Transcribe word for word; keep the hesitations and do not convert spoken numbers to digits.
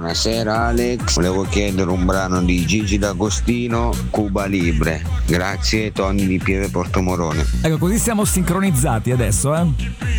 Buonasera Alex, volevo chiedere un brano di Gigi D'Agostino, Cuba Libre. Grazie, Tony di Pieve Portomorone. Ecco, così siamo sincronizzati adesso, eh.